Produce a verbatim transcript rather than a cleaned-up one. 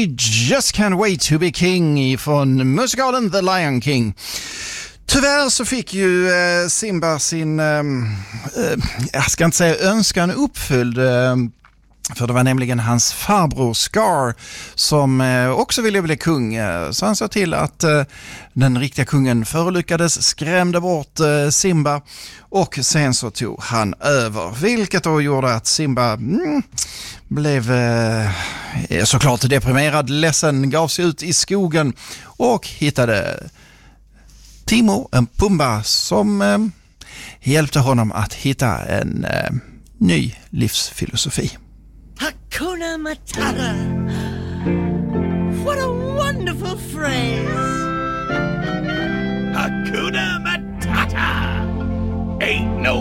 I just can't wait to be king från musikalen The Lion King. Tyvärr så fick ju eh, Simba sin, eh, eh, jag ska inte säga önskan uppfylld, eh, för det var nämligen hans farbror Scar som eh, också ville bli kung. Eh, så han sa till att eh, den riktiga kungen förolyckades, skrämde bort eh, Simba och sen så tog han över. Vilket då gjorde att Simba mm, blev eh, såklart deprimerad, ledsen, gav sig ut i skogen och hittade Timon, en Pumba, som eh, hjälpte honom att hitta en eh, ny livsfilosofi. Hakuna Matata. What a wonderful phrase. Hakuna Matata. Ain't no